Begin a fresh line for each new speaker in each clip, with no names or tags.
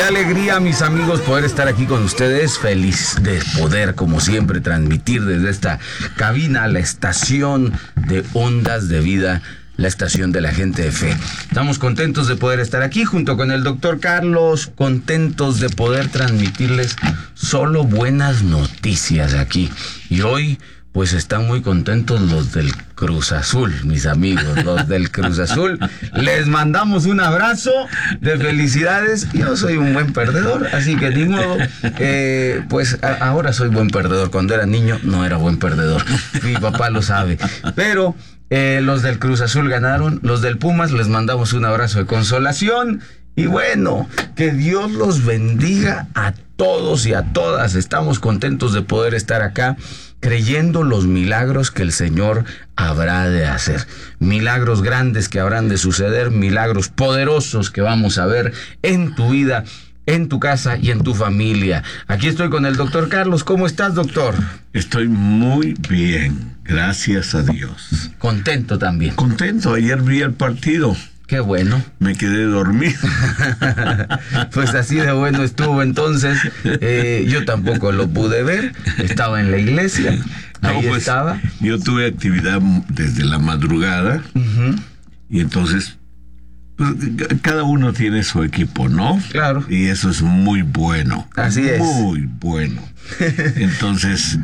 alegría, mis amigos, poder estar aquí con ustedes. Feliz de poder, como siempre, transmitir desde esta cabina, la estación de Ondas de Vida, la estación de la gente de fe. Estamos contentos de poder estar aquí junto con el doctor Carlos, contentos de poder transmitirles solo buenas noticias aquí. Y hoy, pues están muy contentos los del Cruz Azul, mis amigos, los del Cruz Azul. Les mandamos un abrazo de felicidades. Yo soy un buen perdedor, así que ni modo. Pues ahora soy buen perdedor. Cuando era niño no era buen perdedor. Mi papá lo sabe. Pero los del Cruz Azul ganaron. Los del Pumas les mandamos un abrazo de consolación. Y bueno, que Dios los bendiga a todos y a todas. Estamos contentos de poder estar acá, creyendo los milagros que el Señor habrá de hacer. Milagros grandes que habrán de suceder, milagros poderosos que vamos a ver en tu vida, en tu casa y en tu familia. Aquí estoy con el doctor Carlos. ¿Cómo estás, doctor?
Estoy muy bien, gracias a Dios.
Contento también.
Contento, ayer vi el partido.
Qué bueno.
Me quedé dormido.
Pues así de bueno estuvo entonces. Yo tampoco lo pude ver. Estaba en la iglesia. Ahí
pues,
estaba.
Yo tuve actividad desde la madrugada. Uh-huh. Y entonces, pues, cada uno tiene su equipo, ¿no?
Claro.
Y eso es muy bueno.
Así es.
Muy bueno. Entonces,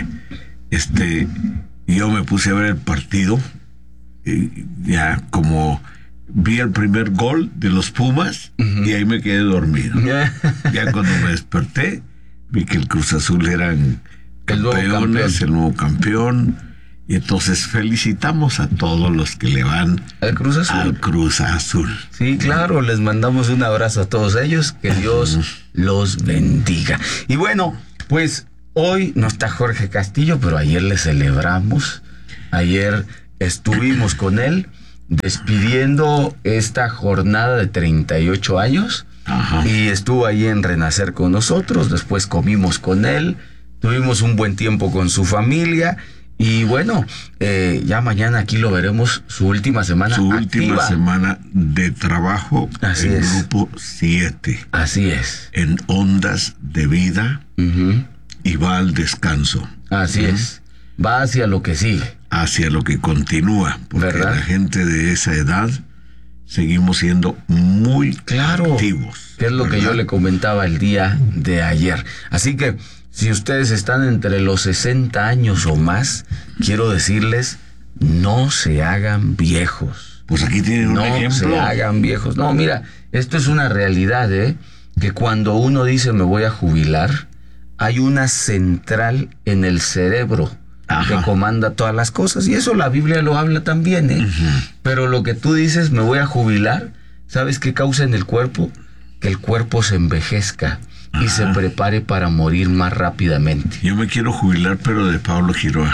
yo me puse a ver el partido. Ya como vi el primer gol de los Pumas, uh-huh, y ahí me quedé dormido. Ya cuando me desperté, vi que el Cruz Azul eran campeones, el nuevo campeón. Y entonces felicitamos a todos los que le van
al Cruz Azul.
Al Cruz Azul.
Sí, claro, les mandamos un abrazo a todos ellos. Que Dios los bendiga. Y bueno, pues hoy no está Jorge Castillo, pero ayer le celebramos. Ayer estuvimos con él despidiendo esta jornada de 38 años. Ajá. Y estuvo ahí en Renacer con nosotros. Después comimos con él, tuvimos un buen tiempo con su familia. Y bueno, ya mañana aquí lo veremos, su última semana
activa.
Última
semana de trabajo.
Así
en
es.
Grupo 7.
Así es.
En Ondas de Vida. Uh-huh. Y va al descanso.
Así es. Va hacia lo que sigue.
Hacia lo que continúa, porque ¿verdad? La gente de esa edad seguimos siendo muy activos.
Que es lo ¿verdad? Que yo le comentaba el día de ayer. Así que si ustedes están entre los 60 años o más, quiero decirles, no se hagan viejos.
Pues aquí tienen un ejemplo.
No se hagan viejos. No, mira, esto es una realidad, que cuando uno dice me voy a jubilar, hay una central en el cerebro. Ajá. Que comanda todas las cosas, y eso la Biblia lo habla también, uh-huh. Pero lo que tú dices, me voy a jubilar, ¿sabes qué causa en el cuerpo? Que el cuerpo se envejezca. Ajá. Y se prepare para morir más rápidamente.
Yo me quiero jubilar, pero de Pablo Quiroga.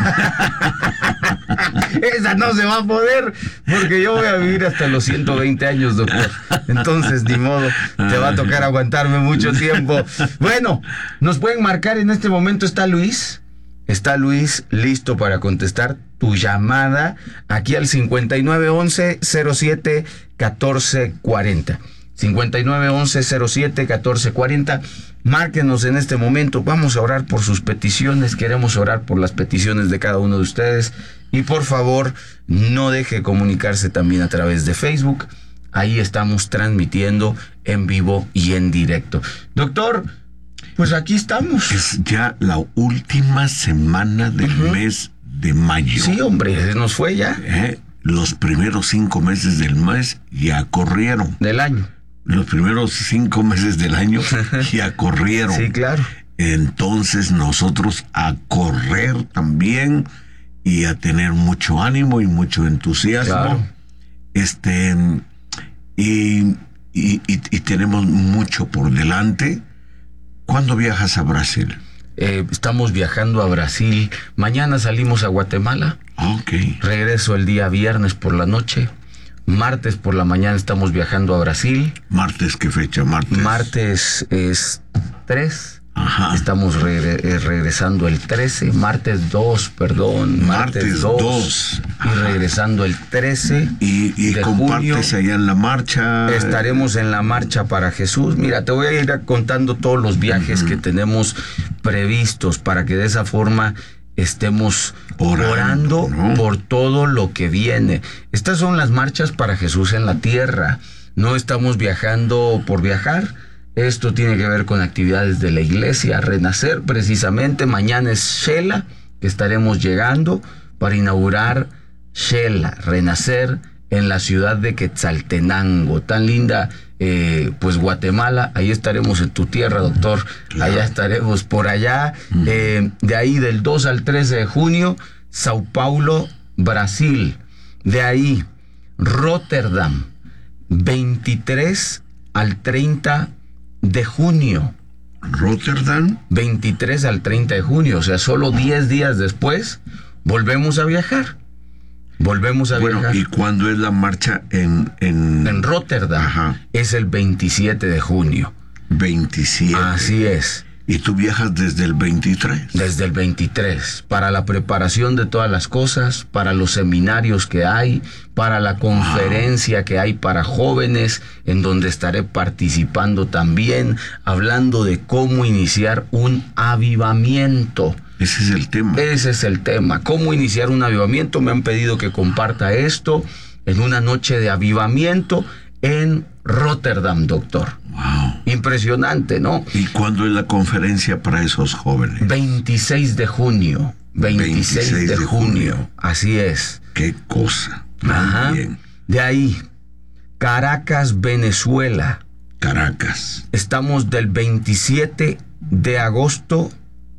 Esa no se va a poder, porque yo voy a vivir hasta los 120 años, doctor. Entonces, ni modo, te va a tocar aguantarme mucho tiempo. Bueno, nos pueden marcar en este momento. Está Luis listo para contestar tu llamada aquí al 5911-07-1440. 5911-07-1440. Márquenos en este momento. Vamos a orar por sus peticiones. Queremos orar por las peticiones de cada uno de ustedes. Y por favor, no deje de comunicarse también a través de Facebook. Ahí estamos transmitiendo en vivo y en directo. Doctor, pues aquí estamos.
Es ya la última semana del mes de mayo.
Sí, hombre, se nos fue ya.
Los primeros 5 meses del mes ya corrieron.
Del año.
Los primeros 5 meses del año ya corrieron.
Sí, claro. Entonces
nosotros a correr también y a tener mucho ánimo y mucho entusiasmo.
Claro.
Y tenemos mucho por delante. ¿Cuándo viajas a Brasil?
Estamos viajando a Brasil. Mañana salimos a Guatemala.
Okay.
Regreso el día viernes por la noche. Martes por la mañana estamos viajando a Brasil.
¿Martes qué fecha? Martes
es 3.
Ajá.
Estamos regresando el 13, martes 2, perdón. Martes 2. Y regresando el 13
y
de
compartes
junio,
allá en la marcha.
estaremos en la marcha para Jesús. Mira, te voy a ir contando todos los viajes que tenemos previstos para que de esa forma estemos orando, ¿no?, por todo lo que viene. Estas son las marchas para Jesús en la tierra. No estamos viajando por viajar. Esto tiene que ver con actividades de la iglesia. Renacer, precisamente, mañana es Shela, que estaremos llegando para inaugurar Shela, Renacer, en la ciudad de Quetzaltenango. Tan linda, pues Guatemala. Ahí estaremos en tu tierra, doctor. Claro. Allá estaremos por allá. De ahí, del 2 al 13 de junio, Sao Paulo, Brasil. De ahí, Rotterdam, 23 al 30 de junio.
Rotterdam.
23 al 30 de junio, o sea, solo 10 días después, volvemos a viajar. Viajar.
¿Y cuándo es la marcha en
Rotterdam?
Ajá.
Es el 27 de junio.
27.
Así es.
¿Y tú viajas desde el 23?
Desde el 23, para la preparación de todas las cosas, para los seminarios que hay, para la conferencia que hay para jóvenes, en donde estaré participando también, hablando de cómo iniciar un avivamiento.
Ese es el tema.
Ese es el tema. ¿Cómo iniciar un avivamiento? Me han pedido que comparta esto en una noche de avivamiento en Rotterdam, doctor.
Wow.
Impresionante, ¿no?
¿Y cuándo es la conferencia para esos jóvenes?
26 de junio. 26 de junio. Así es.
Qué cosa.
Ajá.
Bien.
De ahí, Caracas, Venezuela.
Caracas.
Estamos del 27 de agosto.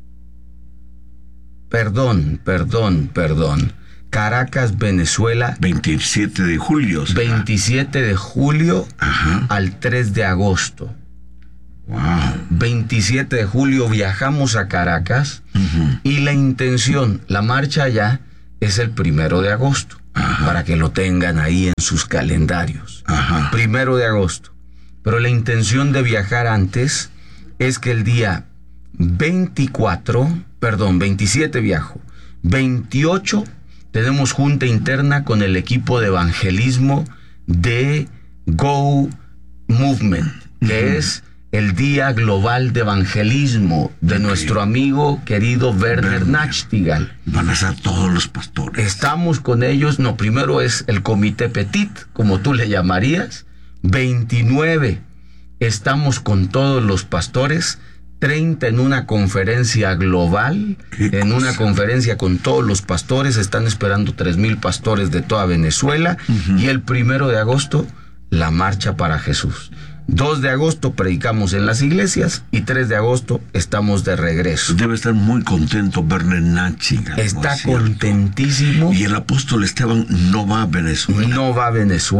Perdón. Caracas, Venezuela.
27 de julio. ¿Será?
27 de julio.
Ajá.
Al 3 de agosto.
Wow.
27 de julio viajamos a Caracas. Y la intención, la marcha allá, es el 1 de agosto.
Ajá.
Para que lo tengan ahí en sus calendarios.
Ajá.
1 de agosto. Pero la intención de viajar antes es que el día 27 viajo. 28 tenemos junta interna con el equipo de evangelismo de Go Movement, que es el Día Global de Evangelismo de nuestro amigo querido Werner Nachtigal.
Van a ser todos los pastores.
Estamos con ellos. No, primero es el Comité Petit, como tú le llamarías. 29 estamos con todos los pastores. 30 en una conferencia global, en una conferencia con todos los pastores. Están esperando 3,000 pastores de toda Venezuela. Y el 1 de agosto, la marcha para Jesús. 2 de agosto predicamos en las iglesias y 3 de agosto estamos de regreso.
Debe estar muy contento Werner Nachtigal.
Está contentísimo.
Y el apóstol Esteban no va a Venezuela.
No va a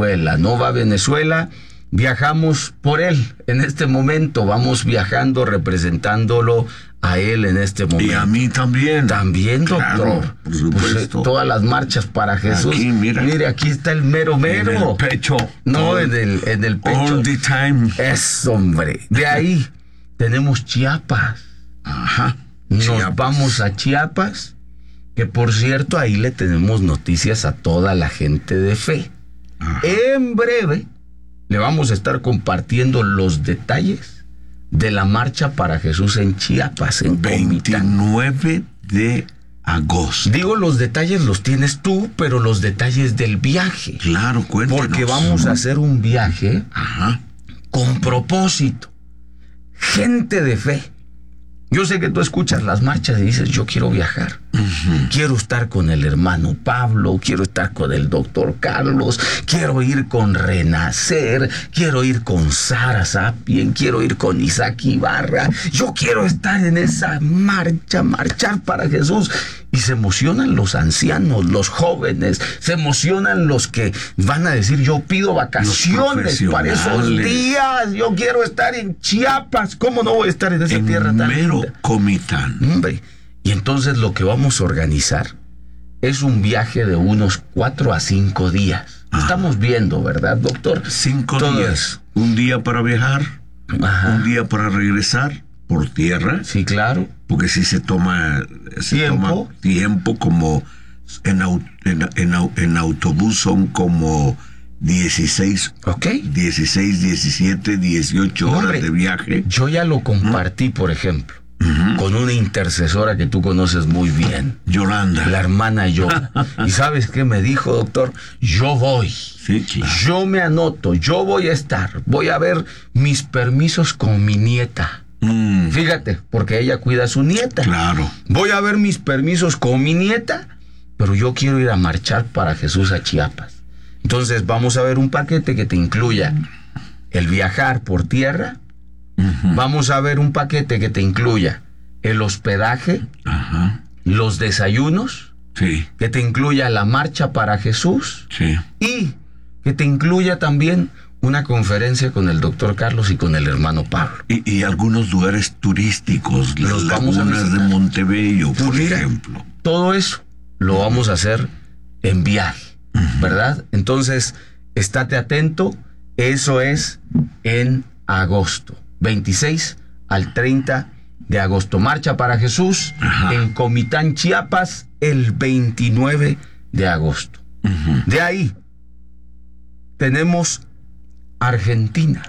Venezuela. Viajamos por él en este momento. Vamos viajando representándolo a él en este momento.
Y a mí también.
También, doctor.
Claro, por supuesto.
Pues, todas las marchas para Jesús.
Aquí, mira.
Mire, aquí está el mero.
En el pecho.
No, en el pecho.
All the time.
Eso, hombre. De ahí tenemos Chiapas.
Ajá.
Nos vamos a Chiapas, que por cierto, ahí le tenemos noticias a toda la gente de fe.
Ajá.
En breve le vamos a estar compartiendo los detalles de la marcha para Jesús en Chiapas, en
29 de agosto.
Digo, los detalles los tienes tú, pero los detalles del viaje.
Claro, cuéntanos.
Porque vamos a hacer un viaje con propósito. Gente de fe. Yo sé que tú escuchas las marchas y dices, yo quiero viajar. Quiero estar con el hermano Pablo, quiero estar con el doctor Carlos, quiero ir con Renacer, quiero ir con Sara Sapien, quiero ir con Isaac Ibarra. Yo quiero estar en esa marcha, marchar para Jesús. Y se emocionan los ancianos, los jóvenes, se emocionan los que van a decir, yo pido vacaciones para esos días, yo quiero estar en Chiapas. ¿Cómo no voy a estar en esa tierra tan
mero
linda?
Comitán.
Hombre, y entonces lo que vamos a organizar es un viaje de unos 4 a 5 días. Estamos viendo, ¿verdad, doctor?
5 días. Un día para viajar, un día para regresar por tierra.
Sí, claro.
Porque sí se toma tiempo, como en autobús son como 16, 17, 18 horas de viaje.
Yo ya lo compartí, por ejemplo, con una intercesora que tú conoces muy bien.
Yolanda.
La hermana Yola. ¿Y sabes qué me dijo, doctor? Yo voy.
Sí, claro.
Yo me anoto, yo voy a estar. Voy a ver mis permisos con mi nieta. Fíjate, porque ella cuida a su nieta.
Claro.
Voy a ver mis permisos con mi nieta, pero yo quiero ir a marchar para Jesús a Chiapas. Entonces vamos a ver un paquete que te incluya el viajar por tierra. Vamos a ver un paquete que te incluya el hospedaje, los desayunos,
sí,
que te incluya la marcha para Jesús,
sí,
y que te incluya también una conferencia con el doctor Carlos y con el hermano Pablo.
Y algunos lugares turísticos, las lagunas de Montebello, por ejemplo.
Todo eso lo vamos a hacer en viaje, ¿verdad? Entonces, estate atento, eso es en agosto, 26 al 30 de agosto. Marcha para Jesús en Comitán, Chiapas, el 29 de agosto. De ahí tenemos Argentina.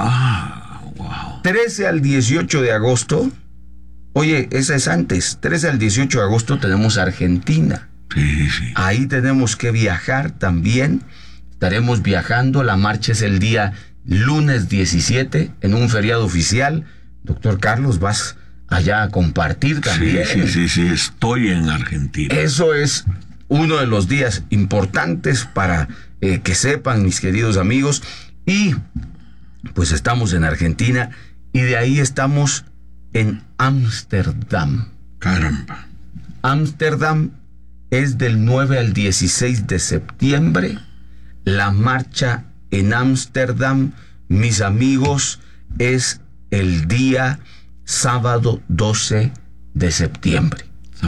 Wow.
13 al 18 de agosto. Oye, esa es antes. 13 al 18 de agosto tenemos Argentina.
Sí, sí.
Ahí tenemos que viajar también. Estaremos viajando. La marcha es el día lunes 17 en un feriado oficial. Doctor Carlos, vas allá a compartir también.
Sí. Estoy en Argentina.
Eso es uno de los días importantes para que sepan, mis queridos amigos. Y pues estamos en Argentina y de ahí estamos en Ámsterdam.
Caramba.
Ámsterdam es del 9 al 16 de septiembre. La marcha en Ámsterdam, mis amigos, es el día sábado 12 de septiembre.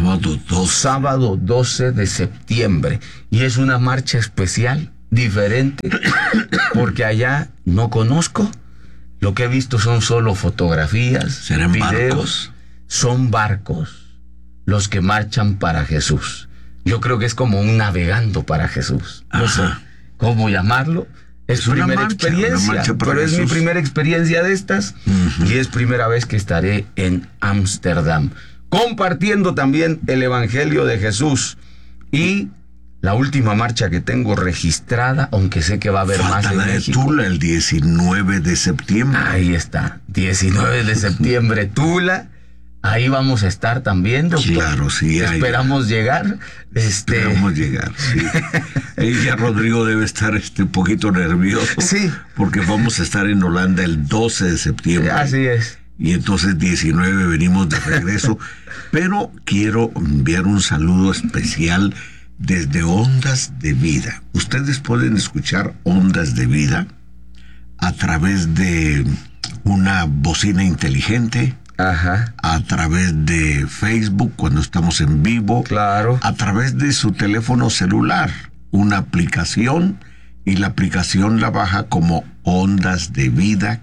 Sábado 12 de septiembre. Y es una marcha especial, diferente, porque allá no conozco. Lo que he visto son solo fotografías,
¿serán
videos.
Barcos?
Son barcos los que marchan para Jesús. Yo creo que es como un navegando para Jesús. No sé cómo llamarlo. Es primera experiencia, pero es mi primera experiencia de estas y es primera vez que estaré en Ámsterdam, compartiendo también el Evangelio de Jesús. Y la última marcha que tengo registrada, aunque sé que va a haber más en México.
Tula, el 19 de septiembre.
Ahí está, 19 de septiembre, Tula. Ahí vamos a estar también, doctor.
Claro, sí.
Esperamos llegar.
Esperamos llegar, sí. Ya Rodrigo debe estar un poquito nervioso.
Sí.
Porque vamos a estar en Holanda el 12 de septiembre.
Así es.
Y entonces 19 venimos de regreso. Pero quiero enviar un saludo especial desde Ondas de Vida. Ustedes pueden escuchar Ondas de Vida a través de una bocina inteligente. A través de Facebook cuando estamos en vivo,
claro,
a través de su teléfono celular, una aplicación, y la aplicación la baja como Ondas de Vida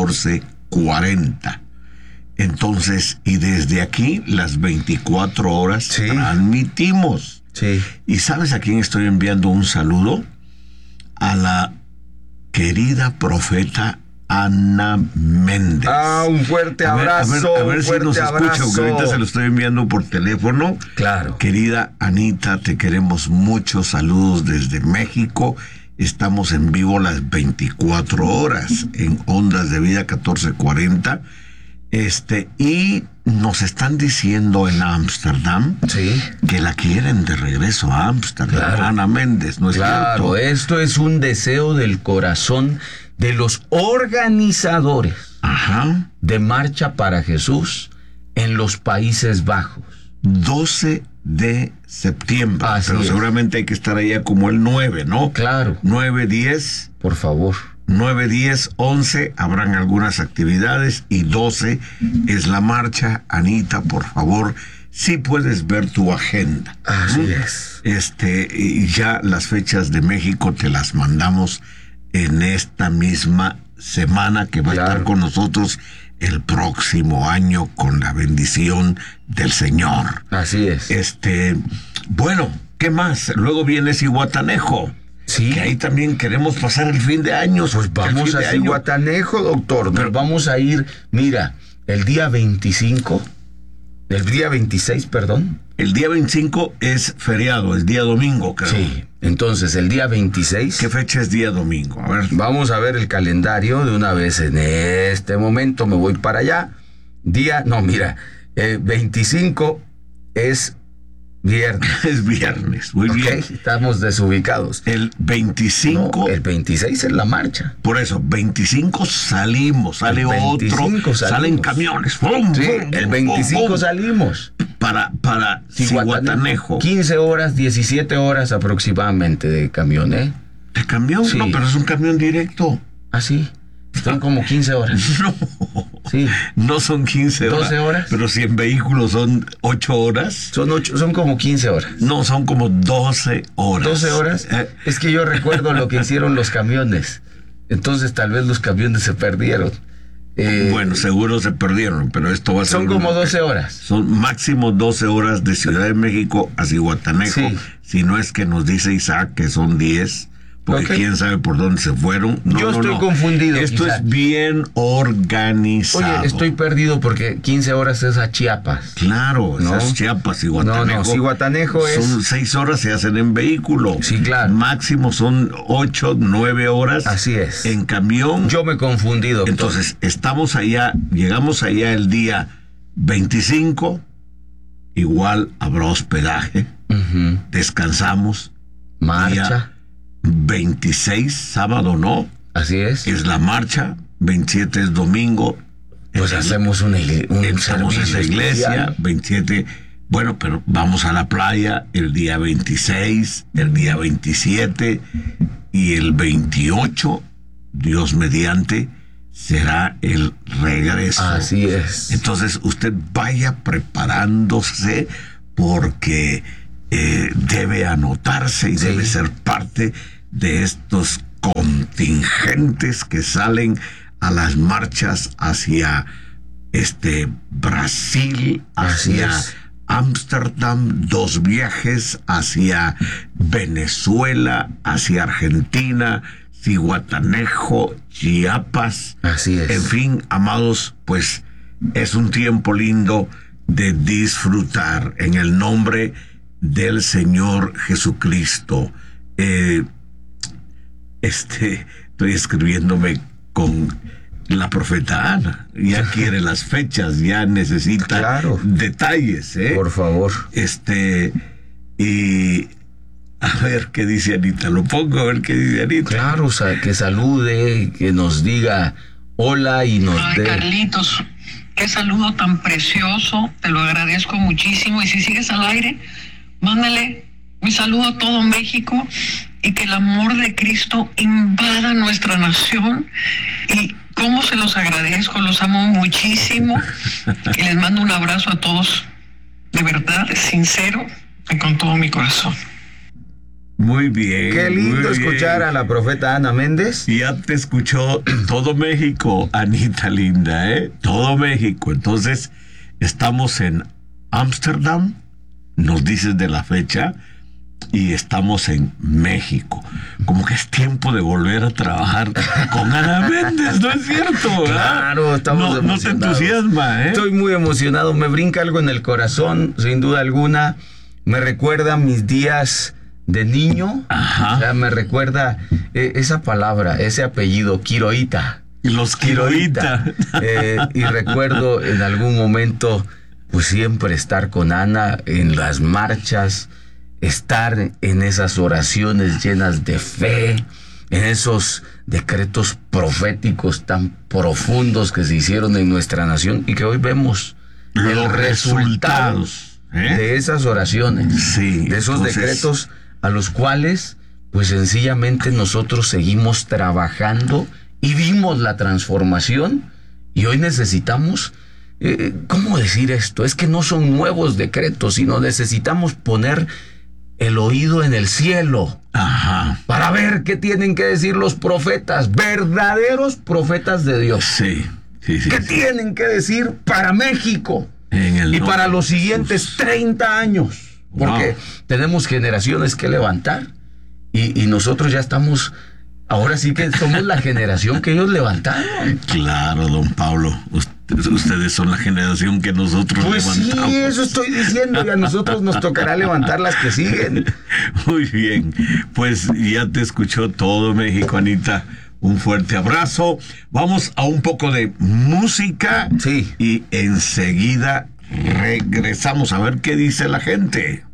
1440. Entonces, y desde aquí las 24 horas transmitimos.
Sí.
¿Y sabes a quién estoy enviando un saludo? A la querida profeta Ana Méndez.
Un fuerte abrazo.
A ver si nos escucha, porque ahorita se lo estoy enviando por teléfono.
Claro.
Querida Anita, te queremos mucho. Saludos desde México. Estamos en vivo las 24 horas en Ondas de Vida 1440. Y nos están diciendo en Ámsterdam que la quieren de regreso a Ámsterdam. Claro. Ana Méndez, ¿no es cierto?
Claro, esto es un deseo del corazón de los organizadores de Marcha para Jesús en los Países Bajos.
12 de septiembre. Pero seguramente hay que estar allá como el 9, ¿no?
Claro.
9, 10.
Por favor.
9, 10, 11 habrán algunas actividades y 12 es la marcha. Anita, por favor, si puedes ver tu agenda.
Así es.
Y ya las fechas de México te las mandamos en esta misma semana, que va a estar con nosotros el próximo año con la bendición del Señor.
Así es.
Bueno, ¿qué más? Luego viene Zihuatanejo.
Sí.
Que ahí también queremos pasar el fin de año.
Pues vamos a Zihuatanejo, doctor. Nos vamos a ir, mira, el día 26, perdón.
El día 25 es feriado, es día domingo, creo.
Sí, entonces el día 26...
¿Qué fecha es día domingo? A ver.
Vamos a ver el calendario de una vez en este momento. Me voy para allá. 25 es viernes.
Es viernes, muy bien.
Estamos desubicados.
El 25...
No, el 26 es la marcha.
Por eso, 25 salimos, sale otro, salen camiones. ¡Bum,
sí,
bum,
el 25
bum, bum!
Salimos.
Para Zihuatanejo.
15 horas, 17 horas aproximadamente de camión, ¿eh?
¿De camión?
Sí.
No, pero es un camión directo.
¿Ah, sí? Son como 15 horas.
No.
Sí.
No son 15 horas.
12 horas.
Pero si en vehículos son 8 horas.
Son como 15 horas.
No, son como 12 horas.
12 horas. Es que yo recuerdo lo que hicieron los camiones. Entonces tal vez los camiones se perdieron.
Bueno, seguro se perdieron, pero esto va a ser...
Son como 12 horas.
Son máximo 12 horas de Ciudad de México a Zihuatanejo. Sí. Si no es que nos dice Isaac que son 10, porque quién sabe por dónde se fueron.
Yo estoy confundido.
Esto Isaac. Es bien organizado.
Oye, estoy perdido porque 15 horas es a Chiapas.
Claro, ¿no? Es Chiapas, Zihuatanejo.
No, Zihuatanejo es...
Son 6 horas, se hacen en vehículo.
Sí, claro.
Máximo son 8, 9 horas.
Así es.
En camión.
Yo me he confundido.
Entonces, llegamos allá el día 25, igual habrá hospedaje, descansamos.
Marcha.
26, sábado, ¿no?
Así es.
Es la marcha, 27 es domingo.
Pues hacemos
estamos en la iglesia, especial. 27, bueno, pero vamos a la playa el día 26, el día 27 y el 28, Dios mediante, será el regreso.
Así es.
Entonces usted vaya preparándose porque debe anotarse y debe ser parte de estos contingentes que salen a las marchas hacia Brasil, hacia Ámsterdam, 2 viajes hacia Venezuela, hacia Argentina, Zihuatanejo, Chiapas.
Así es.
En fin, amados, pues es un tiempo lindo de disfrutar en el nombre del Señor Jesucristo. Estoy escribiéndome con la profeta Ana. Ya quiere las fechas, ya necesita detalles, ¿eh?
Por favor.
Y a ver qué dice Anita. Lo pongo a ver qué dice Anita.
Claro, o sea, que salude, que nos diga hola y nos dé.
Carlitos, qué saludo tan precioso. Te lo agradezco muchísimo. Y si sigues al aire, mándale un saludo a todo México y que el amor de Cristo invada nuestra nación. Y cómo se los agradezco, los amo muchísimo y les mando un abrazo a todos, de verdad, sincero y con todo mi corazón.
Muy bien.
Qué lindo escuchar a la profeta Ana Méndez.
Ya te escuchó todo México, Anita linda, ¿eh? Todo México. Entonces, estamos en Ámsterdam, nos dices de la fecha, y estamos en México. Como que es tiempo de volver a trabajar con Ana Méndez, ¿no es cierto?
Claro, estamos
emocionados. No te entusiasma, ¿eh?
Estoy muy emocionado, me brinca algo en el corazón, sin duda alguna. Me recuerda mis días de niño.
Ajá.
O sea, me recuerda esa palabra, ese apellido, Quiroita.
Los Quiroita.
Y recuerdo en algún momento, pues siempre estar con Ana en las marchas, estar en esas oraciones llenas de fe, en esos decretos proféticos tan profundos que se hicieron en nuestra nación y que hoy vemos
los resultados
de esas oraciones, de esos decretos a los cuales pues sencillamente nosotros seguimos trabajando y vimos la transformación y hoy necesitamos, ¿cómo decir esto? Es que no son nuevos decretos, sino necesitamos poner el oído en el cielo.
Ajá.
Para ver qué tienen que decir los profetas, verdaderos profetas de Dios.
Sí.
¿Qué tienen que decir para México? Y para los siguientes 30 años. Porque tenemos generaciones que levantar. Y nosotros ya estamos... Ahora sí que somos la generación que ellos levantaron.
Claro, don Pablo. Ustedes son la generación que nosotros levantamos.
Pues sí, eso estoy diciendo. Y a nosotros nos tocará levantar las que siguen.
Muy bien. Pues ya te escuchó todo México, Anita. Un fuerte abrazo. Vamos a un poco de música.
Sí.
Y enseguida regresamos a ver qué dice la gente.